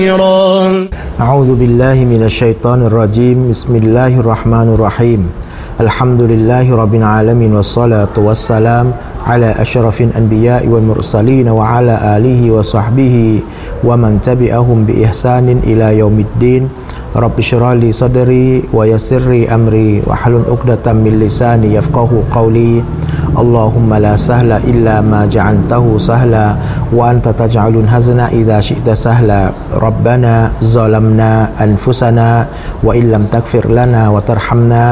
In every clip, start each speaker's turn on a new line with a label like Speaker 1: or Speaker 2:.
Speaker 1: أعوذ بالله من الشيطان الرجيم بسم الله الرحمن الرحيم الحمد لله رب العالمين والصلاة والسلام على أشرف الأنبياء والمرسلين وعلى آله وصحبه ومن تبعهم بإحسان إلى يوم الدين رب اشرح لي صدري ويسر لي أمري واحلل عقدة من لساني يفقهوا قولي اللهم لا سهل إلا ما جعلته سهلا وأنت تجعل الحزن إذا شئت سهلا ربنا ظلمنا أنفسنا وإن لم تغفر لنا وترحمنا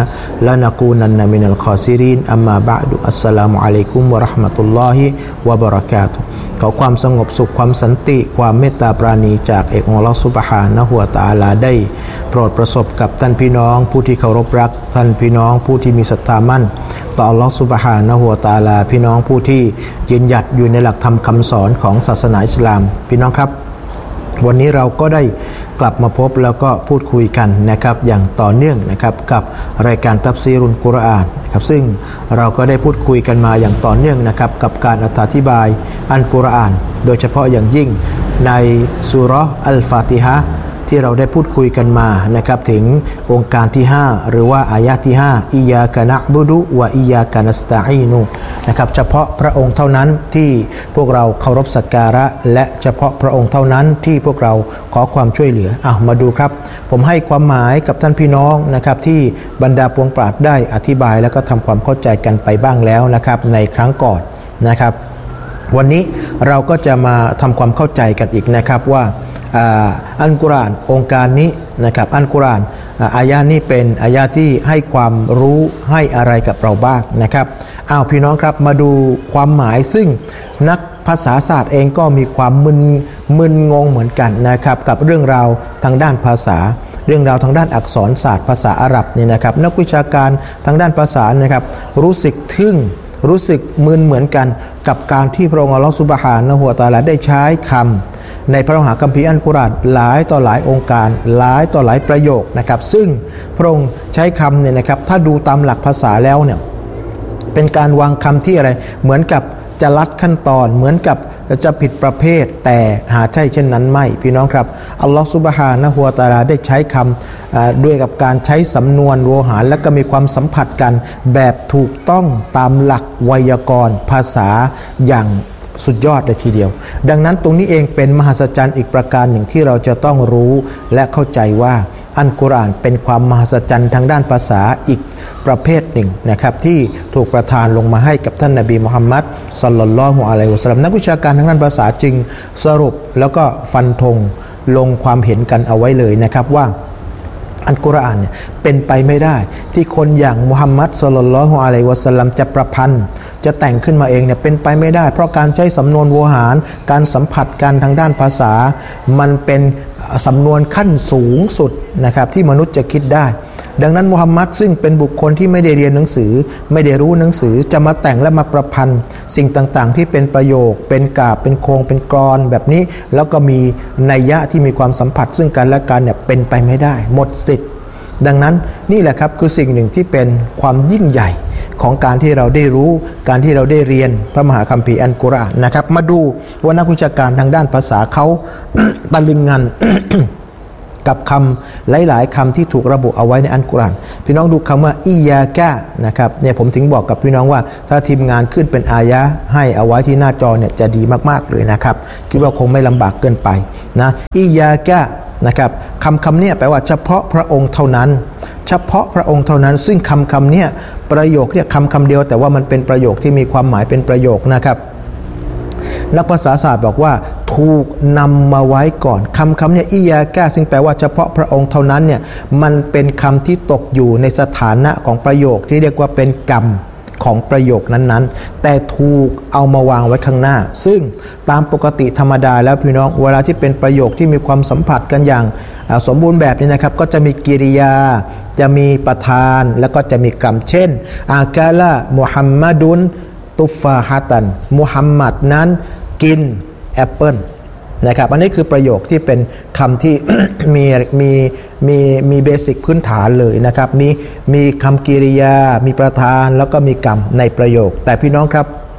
Speaker 1: لنكونن من الخاسرين أما بعد السلام عليكم ورحمة الله وبركاته ขอความสงบสุขความสันติความเมตตาปราณีจากเอกองค์อัลเลาะห์ซุบฮานะฮูวะตะอาลาได้โปรดประสบกับท่านพี่น้องผู้ที่เคารพรักท่านพี่น้องผู้ที่มีศรัทธามั่นต่ออัลเลาะห์ซุบฮานะฮูวะตะอาลาพี่น้องผู้ที่ยืนหยัดอยู่ในหลักธรรมคำสอนของศาสนาอิสลามพี่น้องครับวันนี้เราก็ได้กลับมาพบแล้วก็พูดคุยกันนะครับอย่างต่อเนื่องนะครับกับรายการตัฟซีรุลกุรอานนะครับซึ่งเราก็ได้พูดคุยกันมาอย่างต่อเนื่องนะครับกับการอธิบายอัลกุรอานโดยเฉพาะอย่างยิ่งในซูเราะห์อัลฟาติฮะห์ที่เราได้พูดคุยกันมานะครับถึงองค์การที่5หรือว่าอายะห์ที่5อิยากะนะอ์บุดุวะอิยากะนัสตะอีนุนะครับเฉพาะพระองค์เท่านั้นที่พวกเราเคารพสักการะและเฉพาะพระองค์เท่านั้นที่พวกเราขอความช่วยเหลือมาดูครับผมให้ความหมายกับท่านพี่น้องนะครับที่บรรดาปวงปราชญ์ได้อธิบายแล้วก็ทำความเข้าใจกันไปบ้างแล้วนะครับในครั้งก่อนนะครับวันนี้เราก็จะมาทำความเข้าใจกันอีกนะครับว่าอัลกุรอานองค์การนี้นะครับอัลกุรอานอายะนี้เป็นอายะที่ให้ความรู้ให้อะไรกับเราบ้างนะครับพี่น้องครับมาดูความหมายซึ่งนักภาษาศาสตร์เองก็มีความมึนงงเหมือนกันนะครับกับเรื่องราวทางด้านภาษาเรื่องราวทางด้านอักษรศาสตร์ภาษาอาหรับนี่นะครับนักวิชาการทางด้านภาษานะครับรู้สึกทึ่งรู้สึกมึนเหมือนกันกับการที่พระองค์อัลเลาะห์ซุบฮานะฮูวะตะอาลาได้ใช้คำในพระมหาคัมภีร์อัลกุรอานหลายต่อหลายองค์การหลายต่อหลายประโยคนะครับซึ่งพระองค์ใช้คำเนี่ยนะครับถ้าดูตามหลักภาษาแล้วเนี่ยเป็นการวางคำที่อะไรเหมือนกับจะลัดขั้นตอนเหมือนกับจะผิดประเภทแต่หาใช่เช่นนั้นไม่พี่น้องครับอัลลอฮฺซุบฮานะฮูวะตะอาลาได้ใช้คำด้วยกับการใช้สำนวนโวหารและก็มีความสัมผัสกันแบบถูกต้องตามหลักไวยากรณ์ภาษาอย่างสุดยอดเลยทีเดียวดังนั้นตรงนี้เองเป็นมหัศจรรย์อีกประการหนึ่งที่เราจะต้องรู้และเข้าใจว่าอัลกุรอานเป็นความมหัศจรรย์ทางด้านภาษาอีกประเภทหนึ่งนะครับที่ถูกประทานลงมาให้กับท่านนบีมุฮัมมัดศ็อลลัลลอฮุอะลัยฮิวะซัลลัมนักวิชาการทางด้านภาษาจึงสรุปแล้วก็ฟันธงลงความเห็นกันเอาไว้เลยนะครับว่าอัลกุรอานเนี่ยเป็นไปไม่ได้ที่คนอย่างมุฮัมมัดศ็อลลัลลอฮุอะลัยฮิวะซัลลัมจะประพันธ์จะแต่งขึ้นมาเองเนี่ยเป็นไปไม่ได้เพราะการใช้สำนวนโวหารการสัมผัสกันทางด้านภาษามันเป็นสำนวนขั้นสูงสุดนะครับที่มนุษย์จะคิดได้ดังนั้นมุฮัมมัดซึ่งเป็นบุคคลที่ไม่ได้เรียนหนังสือไม่ได้รู้หนังสือจะมาแต่งและมาประพันธ์สิ่งต่างๆที่เป็นประโยคเป็นกาบเป็นโครงเป็นกลอนแบบนี้แล้วก็มีนัยยะที่มีความสัมผัสซึ่งกันและกันเนี่ยเป็นไปไม่ได้หมดสิทธิ์ดังนั้นนี่แหละครับคือสิ่งหนึ่งที่เป็นความยิ่งใหญ่ของการที่เราได้รู้การที่เราได้เรียนพระมหาคัมภีร์อัลกุรอานนะครับมาดูว่านักวิชาการทางด้านภาษาเขา ตะลึงงัน กับคำหลายๆคำที่ถูกระบุเอาไว้ในอัลกุรอานพี่น้องดูคำว่าอิยากะนะครับเนี่ยผมถึงบอกกับพี่น้องว่าถ้าทีมงานขึ้นเป็นอายะให้เอาไว้ที่หน้าจอเนี่ยจะดีมากๆเลยนะครับคิดว่าคงไม่ลำบากเกินไปนะอิยากะนะครับคำเนี่ยแปลว่าเฉพาะพระองค์เท่านั้นเฉพาะพระองค์เท่านั้นซึ่งคำเนี่ยประโยคเนี่ยคำเดียวแต่ว่ามันเป็นประโยคที่มีความหมายเป็นประโยคนะครับนักภาษาศาสตร์บอกว่าถูกนำมาไว้ก่อนคำเนี่ยอิยากะซึ่งแปลว่าเฉพาะพระองค์เท่านั้นเนี่ยมันเป็นคำที่ตกอยู่ในสถานะของประโยคที่เรียกว่าเป็นกรรมของประโยคนั้นๆแต่ถูกเอามาวางไว้ข้างหน้าซึ่งตามปกติธรรมดาแล้วพี่น้องเวลาที่เป็นประโยคที่มีความสัมผัสกันอย่างสมบูรณ์แบบนี้นะครับก็จะมีกิริยาจะมีประธานแล้วก็จะมีกรรมเช่นอากาละมุฮัมมัดุนตุฟาฮะตันมุฮัมมัดนั้นกินแอปเปิ้ลนะครับอันนี้คือประโยคที่เป็นคำที่ มีเบสิกพื้นฐานเลยนะครับมีคำกริยามีประธานแล้วก็มีกรรมในประโยคแต่พี่น้องครับ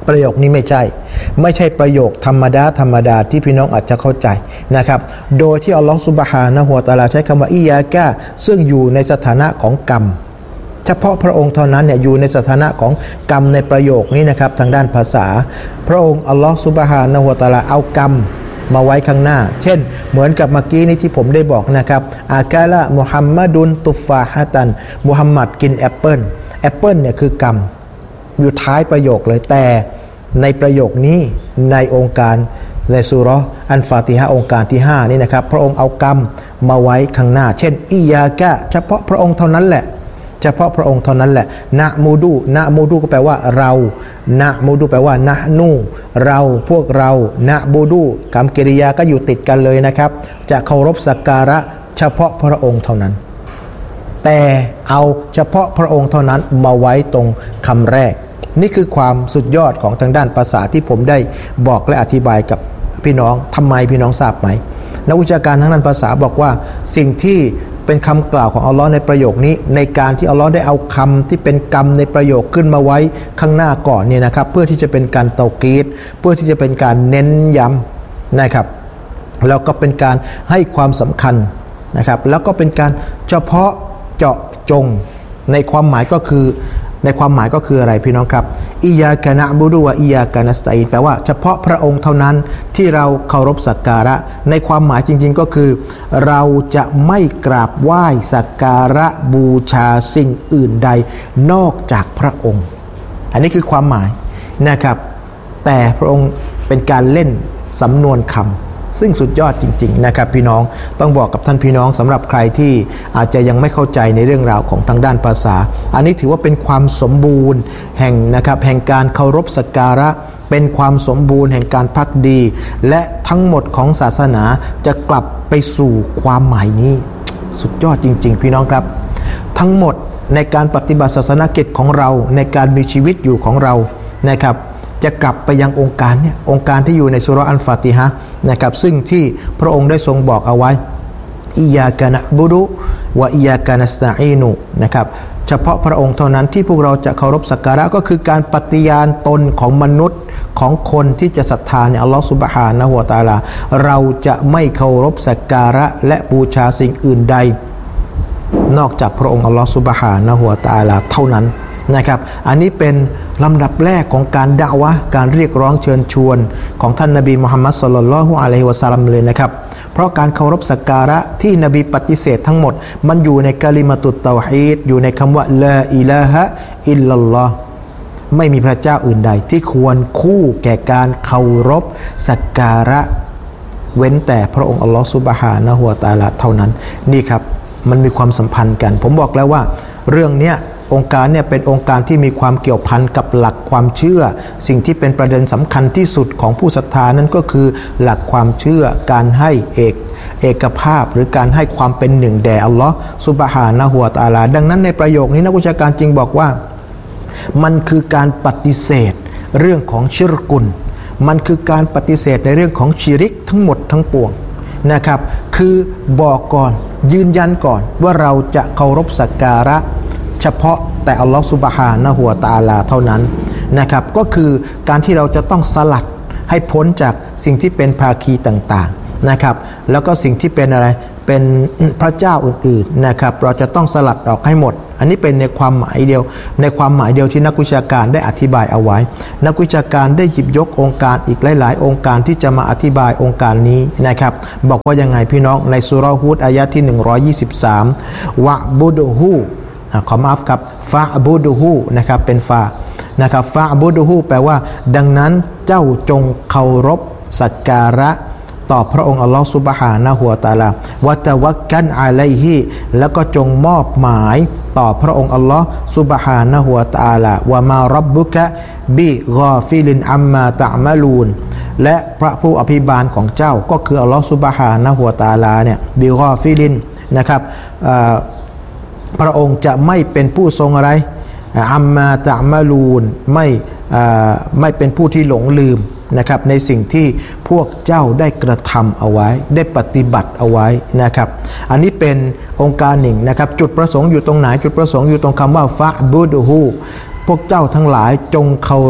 Speaker 1: ประโยคนี้ไม่ใช่ประโยคธรรมดาที่พี่น้องอาจจะเข้าใจนะครับโดยที่อัลลอฮฺซุบฮานะฮูวะตะอาลาใช้คำว่าอิยากะซึ่งอยู่ในสถานะของกรรมเฉพาะพระองค์เท่านั้นเนี่ยอยู่ในสถานะของกรรมในประโยคนี้นะครับทางด้านภาษาพระองค์อัลลอฮฺซุบฮานะฮูวะตะอาลาเอากรรมมาไว้ข้างหน้าเช่นเหมือนกับเมื่อกี้นี้ที่ผมได้บอกนะครับอากาละมุฮัมมัดุนตุฟาฮะตันมุฮัมมัดกินแอปเปิลเนี่ยคือกรรมอยู่ท้ายประโยคเลยแต่ในประโยคนี้ในองค์การในซูเราะห์อันฟาติฮะห์องค์การที่5นี่นะครับพระองค์เอากรรมมาไว้ข้างหน้าเช่นอิยากะเฉพาะพระองค์เท่านั้นแหละเฉพาะพระองค์เท่านั้นแหละนะมูดูก็แปลว่าเรานะมูดูแปลว่านะนูเราพวกเรานะบูดูคำกริยาก็อยู่ติดกันเลยนะครับจะเคารพสักการะเฉพาะพระองค์เท่านั้นแต่เอาเฉพาะพระองค์เท่านั้นมาไว้ตรงคำแรกนี่คือความสุดยอดของทางด้านภาษาที่ผมได้บอกและอธิบายกับพี่น้องทำไมพี่น้องทราบไหมนักวิชาการทางด้านภาษาบอกว่าสิ่งที่เป็นคำกล่าวของอัลลอฮ์ในประโยคนี้ในการที่อัลลอฮ์ได้เอาคำที่เป็นกรรมในประโยคขึ้นมาไว้ข้างหน้าก่อนเนี่ยนะครับเพื่อที่จะเป็นการเตากีดเพื่อที่จะเป็นการเน้นย้ำนะครับแล้วก็เป็นการให้ความสำคัญนะครับแล้วก็เป็นการเฉพาะเจาะจงในความหมายก็คืออะไรพี่น้องครับอิยากะนะบุดุวะอิยากะนัสตัยน์แปลว่าเฉพาะพระองค์เท่านั้นที่เราเคารพสักการะในความหมายจริงๆก็คือเราจะไม่กราบไหว้สักการะบูชาสิ่งอื่นใดนอกจากพระองค์อันนี้คือความหมายนะครับแต่พระองค์เป็นการเล่นสำนวนคำซึ่งสุดยอดจริงๆนะครับพี่น้องต้องบอกกับท่านพี่น้องสำหรับใครที่อาจจะยังไม่เข้าใจในเรื่องราวของทางด้านภาษาอันนี้ถือว่าเป็นความสมบูรณ์แห่งการเคารพสักการะเป็นความสมบูรณ์แห่งการภักดีและทั้งหมดของศาสนาจะกลับไปสู่ความหมายนี้สุดยอดจริงๆพี่น้องครับทั้งหมดในการปฏิบัติศาสนกิจของเราในการมีชีวิตอยู่ของเรานะครับจะกลับไปยังองค์การที่อยู่ในซูเราะห์อัลฟาติฮะห์นะครับซึ่งที่พระองค์ได้ทรงบอกเอาไว้อิยากะนะบุดุวะอิยากะนัสตะอีนุนะครับเฉพาะพระองค์เท่านั้นที่พวกเราจะเคารพสักการะก็คือการปฏิญาณตนของมนุษย์ของคนที่จะศรัทธาในอัลลอฮฺซุบฮานะฮูวะตะอาลาเราจะไม่เคารพสักการะและบูชาสิ่งอื่นใดนอกจากพระองค์อัลลอฮฺซุบฮานะฮูวะตะอาลาเท่านั้นนะครับอันนี้เป็นลำดับแรกของการดะอวะห์การเรียกร้องเชิญชวนของท่านนบีมุฮัมมัดศ็อลลัลลอฮุอะลัยฮิวะซัลลัมเลยนะครับเพราะการเคารพสักการะที่นบีปฏิเสธทั้งหมดมันอยู่ในกะลิมะตุตเตาฮีดอยู่ในคำว่าลาอิลาฮะอิลลัลลอฮ์ไม่มีพระเจ้าอื่นใดที่ควรคู่แก่การเคารพสักการะเว้นแต่พระองค์อัลลอฮฺซุบฮานะฮูวะตะอาลาเท่านั้นนี่ครับมันมีความสัมพันธ์กันผมบอกแล้วว่าเรื่องเนี้ยองค์การเนี่ยเป็นองค์การที่มีความเกี่ยวพันกับหลักความเชื่อสิ่งที่เป็นประเด็นสำคัญที่สุดของผู้ศรัทธานั้นก็คือหลักความเชื่อการให้เอกภาพหรือการให้ความเป็นหนึ่งแด่อัลลอฮ์ซุบฮานะฮูวะตะอาลาดังนั้นในประโยคนี้นักวิชาการจึงบอกว่ามันคือการปฏิเสธเรื่องของชิรกุลมันคือการปฏิเสธในเรื่องของชิริกทั้งหมดทั้งปวงนะครับคือบอกก่อนยืนยันก่อนว่าเราจะเคารพสักการะเฉพาะแต่อัลลอฮฺซุบฮานะฮูวะตะอาลาเท่านั้นนะครับก็คือการที่เราจะต้องสลัดให้พ้นจากสิ่งที่เป็นภาคีต่างๆนะครับแล้วก็สิ่งที่เป็นอะไรเป็นพระเจ้าอื่นๆนะครับเราจะต้องสลัดออกให้หมดอันนี้เป็นในความหมายเดียวที่นักวิชาการได้อธิบายเอาไว้นักวิชาการได้หยิบยกองค์การอีกหลายๆองค์การที่จะมาอธิบายองค์การนี้นะครับบอกว่ายังไงพี่น้องในซูเราะห์ฮูดอายะห์ที่123วะบุดฮูขอมาฟครับฟะบูดูฮูนะครับเป็นฟานะครับฟะบูดูฮูแปลว่าดังนั้นเจ้าจงเคารพสักการะต่อพระองค์อัลลอฮฺซุบฮานะฮูวะตะอาลาวะตะวักกัลอะลัยฮิแล้วก็จงมอบหมายต่อพระองค์อัลลอฮฺซุบฮานะฮูวะตะอาลาวะมาร็อบบุกะบิฆอฟิลินอัมมาตะอ์มะลูนและพระผู้อภิบาลของเจ้าก็คืออัลลอฮฺซุบฮานะฮูวะตะอาลาเนี่ยบิฆอฟิลินนะครับพระองค์จะไม่เป็นผู้ทรงอะไรอัมมาตะมาลูนไม่เป็นผู้ที่หลงลืมนะครับในสิ่งที่พวกเจ้าได้กระทำเอาไว้ได้ปฏิบัติเอาไว้นะครับอันนี้เป็นองค์การหนึ่งนะครับจุดประสงค์อยู่ตรงไหนจุดประสงค์อยู่ตรงคำว่าฟะบูดูฮูพวกเจ้าทั้งหลายจงเคารพ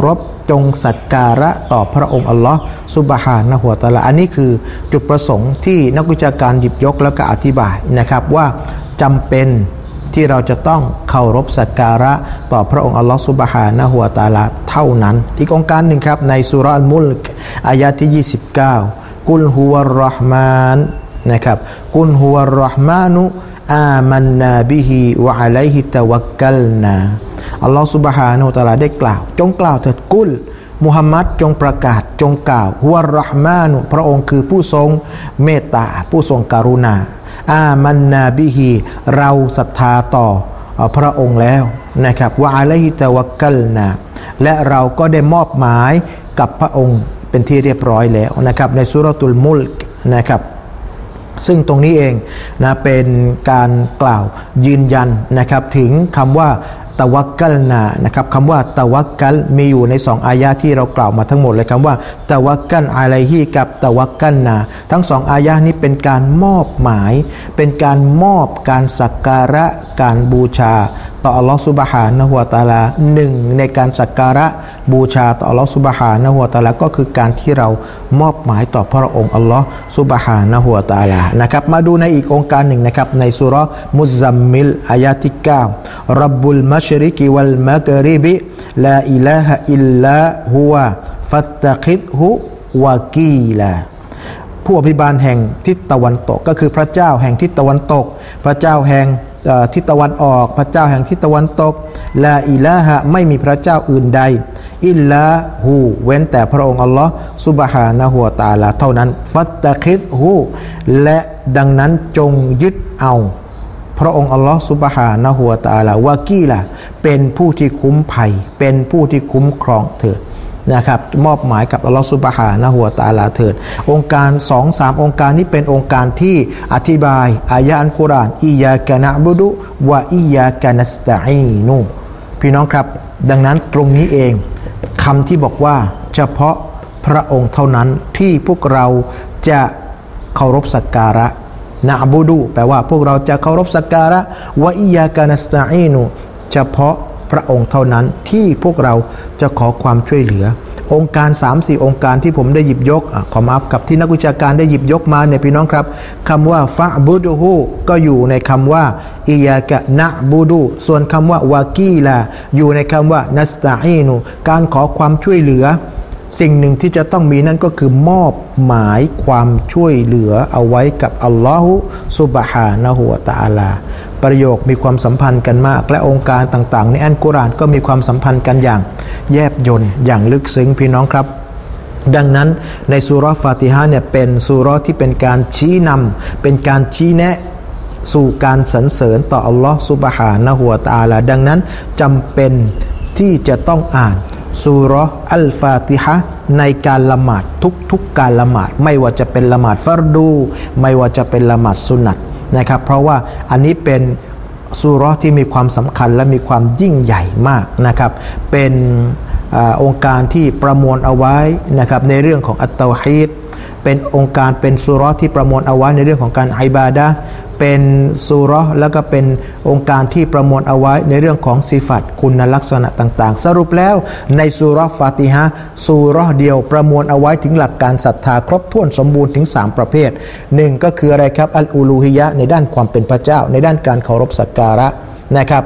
Speaker 1: จงสักการะต่อพระองค์อัลลอฮ์ซุบฮานะฮูวะตะอาลาอันนี้คือจุดประสงค์ที่นักวิชาการหยิบยกแล้วก็อธิบายนะครับว่าจำเป็นที่เราจะต้องเคารพสักการะต่อพระองค์อัลลอฮ์ซุบฮานะฮูวะตะอาลาเท่านั้นอีกองค์การหนึ่งครับในซูเราะห์อัลมุลกอายะห์ที่29กุลฮุวัรเราะห์มานนะครับกุลฮุวัรเราะห์มานุอามันนาบิฮิวะอะลัยฮิตะวักกัลนาอัลลอฮฺซุบฮานะฮูวะตะอาลาได้กล่าวจงกล่าวเถิดกุลมุฮัมมัดจงประกาศจงกล่าวฮุวัรเราะห์มานุพระองค์คือผู้ทรงเมตตาผู้ทรงกรุณาอามันนาบิฮิเราศรัทธาต่อพระองค์แล้วนะครับวะอะลัยฮิตะวักกัลนาและเราก็ได้มอบหมายกับพระองค์เป็นที่เรียบร้อยแล้วนะครับในซูเราะตุลมุลกนะครับซึ่งตรงนี้เองนะเป็นการกล่าวยืนยันนะครับถึงคำว่าตะวักกัลนานะครับคำว่าตะวักกัลมีอยู่ใน2อายะที่เรากล่าวมาทั้งหมดเลยคำว่าตะวักกัลอะลัยฮิกับตะวักกัลนาทั้ง2อายะนี้เป็นการมอบหมายเป็นการมอบการสักการะการบูชาต่ออัลลอฮฺซุบฮานะฮูวะตะอาลาหนึ่งในการสักการะบูชาต่ออัลลอฮฺซุบฮานะฮูวะตะอาลาก็คือการที่เรามอบหมายต่อพระองค์อัลลอฮฺซุบฮานะฮูวะตะอาลานะครับมาดูในอีกองค์การหนึ่งนะครับในซูเราะห์มุซซัมมิลอายะที่9ร็อบบุลมัชริกิวัลมักริบิลาอิลาฮะอิลลาฮุวะฟัตตะคิดฮุวะกีลาผู้อภิบาลแห่งทิศตะวันตกก็คือพระเจ้าแห่งทิศตะวันตกพระเจ้าแห่งทิศตะวันออกพระเจ้าแห่งทิศตะวันตกลาอิลาฮะไม่มีพระเจ้าอื่นใดอิลลาฮูเว้นแต่พระองค์อัลลอฮ์ซุบฮานะฮูวะตะอาลาเท่านั้นฟัตตะคิดฮูและดังนั้นจงยึดเอาพระองค์อัลลอฮ์ซุบฮานะฮูวะตะอาลาวะกีละเป็นผู้ที่คุ้มภัยเป็นผู้ที่คุ้มครองเถิดนะครับมอบหมายกับอัลลอฮฺซุบฮานะฮูวะตะอาลาเถิดองค์การ 2-3 องค์การนี้เป็นองค์การที่อธิบายอายะอัลกุรอานอิยากะนะบุดุวะอิยากะนัสตะอีนุพี่น้องครับดังนั้นตรงนี้เองคำที่บอกว่าเฉพาะพระองค์เท่านั้นที่พวกเราจะเคารพสักการะนะบุดุแปลว่าพวกเราจะเคารพสักการะวะอิยากะนัสตะอีนุเฉพาะพระองค์เท่านั้นที่พวกเราจะขอความช่วยเหลือองค์การ 3-4 องค์การที่ผมได้หยิบยกขอมาฟกับที่นักวิชาการได้หยิบยกมาเนี่ยพี่น้องครับคำว่าฟะบุดุฮูก็อยู่ในคำว่าอิยากะนะบุดุส่วนคำว่าวากีลาอยู่ในคำว่านัสตะอีนุการขอความช่วยเหลือสิ่งหนึ่งที่จะต้องมีนั่นก็คือมอบหมายความช่วยเหลือเอาไว้กับอัลลอฮฺซุบฮานะฮูวะตะอาลาประโยคมีความสัมพันธ์กันมากและองค์การต่างๆในอัลกุรอานก็มีความสัมพันธ์กันอย่างแยบยลอย่างลึกซึ้งพี่น้องครับดังนั้นในซูเราะห์ฟาติฮะห์เนี่ยเป็นซูเราะห์ที่เป็นการชี้นำเป็นการชี้แนะสู่การสรรเสริญต่ออัลลอฮฺซุบฮานะฮูวะตะอาลาดังนั้นจำเป็นที่จะต้องอ่านซูเราะห์อัลฟาติฮะห์ในการละหมาดทุกการละหมาดไม่ว่าจะเป็นละหมาดฟัรดูไม่ว่าจะเป็นละหมาดสุนัตนะครับเพราะว่าอันนี้เป็นซูเราะห์ที่มีความสำคัญและมีความยิ่งใหญ่มากนะครับเป็นองค์การที่ประมวลเอาไว้นะครับในเรื่องของอัตเตาฮีดเป็นองค์การเป็นซูเราะห์ที่ประมวลเอาไว้ในเรื่องของการอิบาดะห์เป็นซูเราะห์แล้วก็เป็นองค์การที่ประมวลเอาไว้ในเรื่องของสิฟัตคุณลักษณะต่างๆสรุปแล้วในซูเราะห์ฟาติฮะห์ซูเราะห์เดียวประมวลเอาไว้ถึงหลักการศรัทธาครบถ้วนสมบูรณ์ถึง3ประเภท1ก็คืออะไรครับอัลอูลูฮิยะห์ในด้านความเป็นพระเจ้าในด้านการเคารพสักการะนะครับ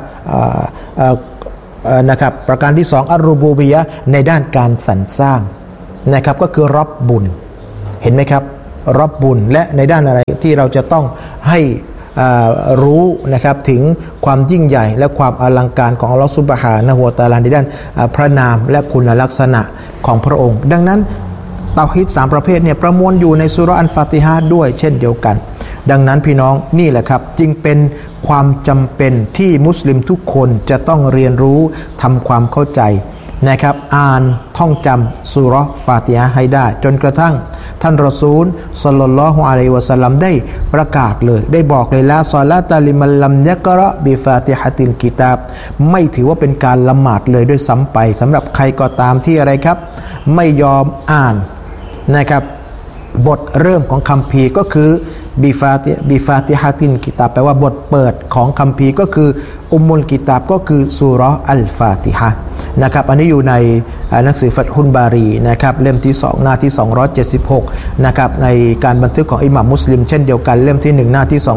Speaker 1: นะครับประการที่2อัลรูบูบิยะห์ในด้านการสรรสร้างนะครับก็คือร็อบบุญเห็นไหมครับรับบุญและในด้านอะไรที่เราจะต้องให้รู้นะครับถึงความยิ่งใหญ่และความอลังการของอัลลอฮฺซุบฮานะฮูวะตะอาลาในด้านพระนามและคุณลักษณะของพระองค์ดังนั้นเตาฮีด3ประเภทเนี่ยประมวลอยู่ในซูเราะห์อัลฟาติฮะห์ด้วยเช่นเดียวกันดังนั้นพี่น้องนี่แหละครับจึงเป็นความจำเป็นที่มุสลิมทุกคนจะต้องเรียนรู้ทำความเข้าใจนะครับอ่านท่องจำซูเราะห์ฟาติฮะห์ให้ได้จนกระทั่งท่านรอซูลศ็อลลัลลอฮุอะลัยฮิวะซัลลัมได้ประกาศเลยได้บอกเลยละศอลาตะลิมัลลัมยะกเราะบิฟาติฮะติลกิตาบไม่ถือว่าเป็นการละหมาดเลยด้วยซ้ำไปสำหรับใครก็ตามที่อะไรครับไม่ยอมอ่านนะครับบทเริ่มของคัมภีร์ก็คือบิฟาติฮะติลกิตาบแปลว่าบทเปิดของคัมภีร์ก็คืออุมมุลกิตาบก็คือซูเราะห์อัลฟาติฮะห์นะครับอันนี้อยู่ในหนังสือฟัตฮุลบารีนะครับเล่มที่2หน้าที่276นะครับในการบันทึกของอิหม่ามมุสลิมเช่นเดียวกันเล่มที่1หน้าที่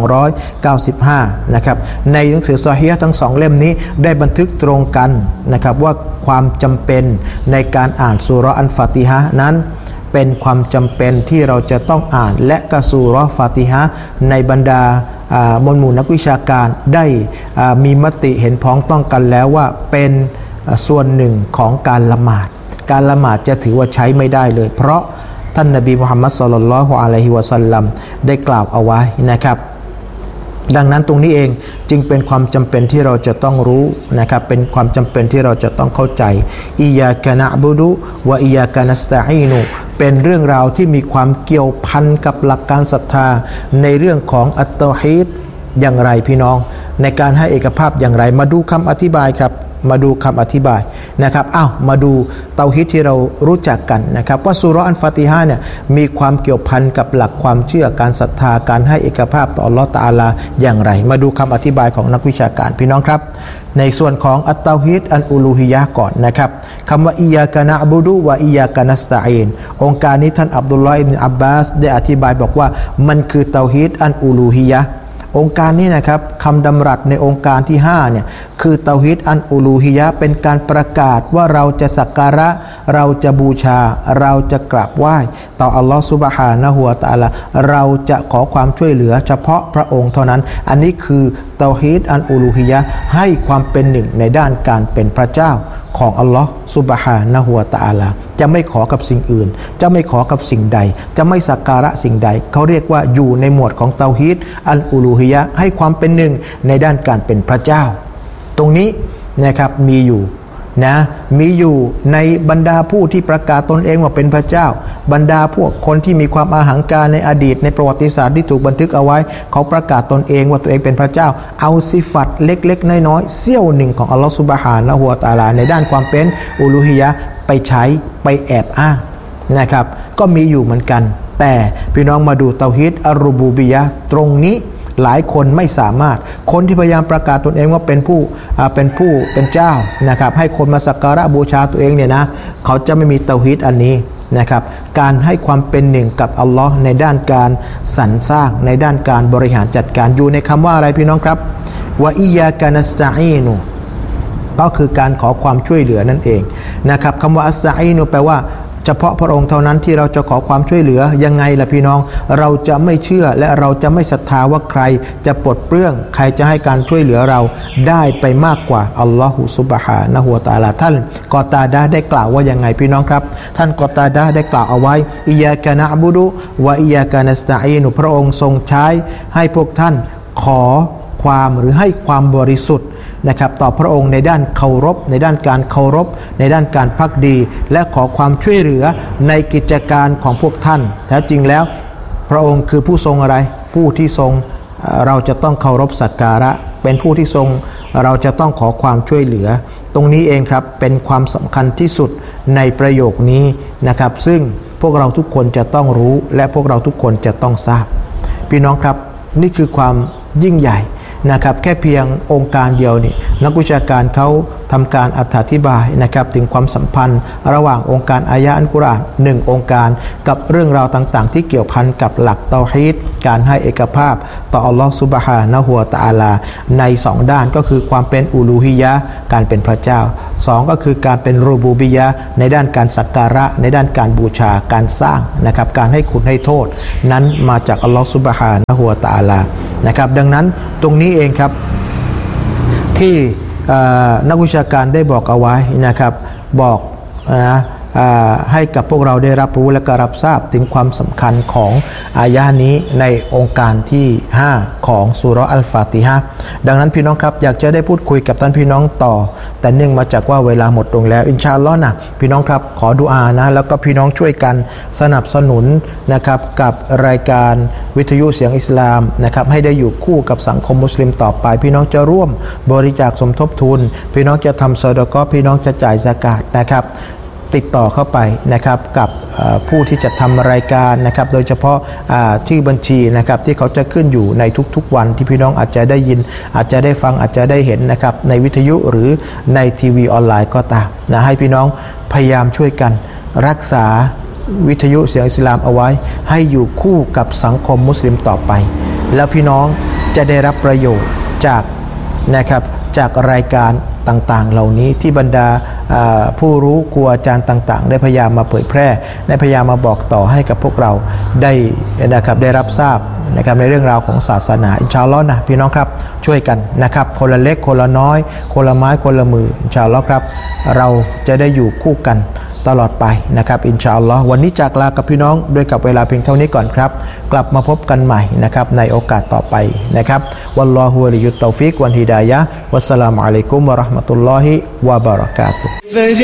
Speaker 1: 295นะครับในหนังสือซอฮีฮ์ทั้ง2เล่มนี้ได้บันทึกตรงกันนะครับว่าความจำเป็นในการอ่านซูเราะห์อัลฟาติฮะห์นั้นเป็นความจำเป็นที่เราจะต้องอ่านและกะซูเราะห์ฟาติฮะห์ในบรรดามวลหมู่นักวิชาการได้มีมติเห็นพ้องต้องกันแล้วว่าเป็นส่วนหนึ่งของการละหมาดการละหมาดจะถือว่าใช้ไม่ได้เลยเพราะท่านนบีมุฮัมมัดศ็อลลัลลอฮุอะลัยฮิวะซัลลัมได้กล่าวเอาไว้นะครับดังนั้นตรงนี้เองจึงเป็นความจำเป็นที่เราจะต้องรู้นะครับเป็นความจำเป็นที่เราจะต้องเข้าใจอิยากะนะอ์บุดุวะอิยากะนัสตะอีนุเป็นเรื่องราวที่มีความเกี่ยวพันกับหลักการศรัทธาในเรื่องของอัตเตาฮีดอย่างไรพี่น้องในการให้เอกภาพอย่างไรมาดูคำอธิบายครับมาดูคำอธิบายนะครับมาดูเตาฮีดที่เรารู้จักกันนะครับว่าซูเราะห์อัลฟาติฮะห์เนี่ยมีความเกี่ยวพันกับหลักความเชื่อการศรัทธาการให้เอกภาพต่ออัลเลาะห์ตะอาลาอย่างไรมาดูคำอธิบายของนักวิชาการพี่น้องครับในส่วนของอัตเตาฮีดอัลอูลูฮิยะห์ก่อนนะครับคำว่าอิยากะนะอ์บุดุวะอิยากะนัสตะอีนองค์การนี้ท่านอับดุลลอฮ์อิบนุอับบาสได้อธิบายบอกว่ามันคือเตาฮีดอัลอูลูฮิยะห์องค์การนี้นะครับคำดำรัสในองค์การที่5เนี่ยคือเตาฮีดอัลอูลูฮิยะห์เป็นการประกาศว่าเราจะสักการะเราจะบูชาเราจะกราบไหว้ต่ออัลลอฮฺซุบฮานะฮูวะตะอาลาเราจะขอความช่วยเหลือเฉพาะพระองค์เท่านั้นอันนี้คือเตาฮีดอัลอูลูฮิยะห์ให้ความเป็นหนึ่งในด้านการเป็นพระเจ้าของอัลลอฮฺซุบฮานะฮูวะตะอาลาจะไม่ขอกับสิ่งอื่นจะไม่ขอกับสิ่งใดจะไม่สักการะสิ่งใดเขาเรียกว่าอยู่ในหมวดของเตาฮีดอัลอูลูฮิยะห์ให้ความเป็นหนึ่งในด้านการเป็นพระเจ้าตรงนี้นะครับมีอยู่ในบรรดาผู้ที่ประกาศตนเองว่าเป็นพระเจ้าบรรดาพวกคนที่มีความอาหังการในอดีตในประวัติศาสตร์ที่ถูกบันทึกเอาไว้เขาประกาศตนเองว่าตัวเองเป็นพระเจ้าเอาสิฟัตเล็กๆน้อยๆเสี้ยวหนึ่งของอัลลอฮฺซุบฮานะฮูวะตะอาลาในด้านความเป็นอูลูฮิยะห์ไปใช้ไปแอบอ้างนะครับก็มีอยู่เหมือนกันแต่พี่น้องมาดูเตาฮีดอัรรูบูบิยะห์ตรงนี้หลายคนไม่สามารถคนที่พยายามประกาศตนเองว่าเป็นเจ้านะครับให้คนมาสักการะบูชาตัวเองเนี่ยนะเขาจะไม่มีเตาฮีดอันนี้นะครับการให้ความเป็นหนึ่งกับอัลลอฮ์ในด้านการสรรสร้างในด้านการบริหารจัดการอยู่ในคำว่าอะไรพี่น้องครับวะอิยากะนัสตะอีนุก็คือการขอความช่วยเหลือนั่นเองนะครับคำว่าอัสตะอีนุแปลว่าเฉพาะพระองค์เท่านั้นที่เราจะขอความช่วยเหลือยังไงล่ะพี่น้องเราจะไม่เชื่อและเราจะไม่ศรัทธาว่าใครจะปลดเปลื้องใครจะให้การช่วยเหลือเราได้ไปมากกว่าอัลลอฮฺซุบฮานะฮูวะตะอาลาท่านกอตาดะห์ได้กล่าวว่ายังไงพี่น้องครับท่านกอตาดะห์ได้กล่าวเอาไว้อิยากะนะอ์บุดุวะอิยากะนัสตะอีนุพระองค์ทรงใช้ให้พวกท่านขอความหรือให้ความบริสุทธิ์นะครับต่อพระองค์ในด้านเคารพในด้านการเคารพในด้านการภักดีและขอความช่วยเหลือในกิจการของพวกท่านแท้จริงแล้วพระองค์คือผู้ทรงอะไรผู้ที่ทรงเราจะต้องเคารพสักการะเป็นผู้ที่ทรงเราจะต้องขอความช่วยเหลือตรงนี้เองครับเป็นความสำคัญที่สุดในประโยคนี้นะครับซึ่งพวกเราทุกคนจะต้องรู้และพวกเราทุกคนจะต้องทราบพี่น้องครับนี่คือความยิ่งใหญ่นะครับแค่เพียงองค์การเดียวนี่นักวิชาการเขาทำการอธิบายนะครับถึงความสัมพันธ์ระหว่างองค์การอายะห์อัลกุรอาน1องค์การกับเรื่องราวต่างๆที่เกี่ยวพันกับหลักเตาฮีดการให้เอกภาพต่ออัลลอฮฺซุบฮานะฮูวะตะอาลาใน2ด้านก็คือความเป็นอูลูฮิยะห์การเป็นพระเจ้า2ก็คือการเป็นรูบูบิยะห์ในด้านการสักการะในด้านการบูชาการสร้างนะครับการให้คุณให้โทษนั้นมาจากอัลลอฮฺซุบฮานะฮูวะตะอาลานะครับดังนั้นตรงนี้เองครับที่นักวิชาการได้บอกเอาไว้นะครับบอกให้กับพวกเราได้รับรู้และก็รับทราบถึงความสำคัญของอายะห์นี้ในองค์การที่5ของซูเราะห์อัลฟาติฮะห์ดังนั้นพี่น้องครับอยากจะได้พูดคุยกับท่านพี่น้องต่อแต่เนื่องมาจากว่าเวลาหมดลงแล้วอินชาอัลลอฮ์นะพี่น้องครับขอดุอานะแล้วก็พี่น้องช่วยกันสนับสนุนนะครับกับรายการวิทยุเสียงอิสลามนะครับให้ได้อยู่คู่กับสังคมมุสลิมต่อไปพี่น้องจะร่วมบริจาคสมทบทุนพี่น้องจะทำซอดาเกาะห์พี่น้องจะจ่ายซะกาตนะครับติดต่อเข้าไปนะครับกับผู้ที่จะทำรายการนะครับโดยเฉพาะชื่อบัญชีนะครับที่เขาจะขึ้นอยู่ในทุกๆวันที่พี่น้องอาจจะได้ยินอาจจะได้ฟังอาจจะได้เห็นนะครับในวิทยุหรือในทีวีออนไลน์ก็ตามนะให้พี่น้องพยายามช่วยกันรักษาวิทยุเสียงอิสลามเอาไว้ให้อยู่คู่กับสังคมมุสลิมต่อไปแล้วพี่น้องจะได้รับประโยชน์จากนะครับจากรายการต่างๆเหล่านี้ที่บรรดาผู้รู้ครูอาจารย์ต่างๆได้พยายามมาเผยแพร่ได้พยายามมาบอกต่อให้กับพวกเราได้นะครับได้รับทราบนะครับในเรื่องราวของศาสนาอินชาอัลลอฮ์นะพี่น้องครับช่วยกันนะครับคนละเล็กคนละน้อยคนละไม้คนละมืออินชาอัลลอฮ์ครับเราจะได้อยู่คู่กันตลอดไปนะครับอินชาอัลลอฮ์วันนี้จากลากับพี่น้องด้วยกับเวลาเพียงเท่านี้ก่อนครับกลับมาพบกันใหม่นะครับในโอกาสต่อไปนะครับวัลลอฮุวะลิยุตตอฟิกวันฮิดายะฮ์วัสสลามุอะลัยกุมวะเราะห์มะตุลลอฮิวะบะเราะกาตุฮ์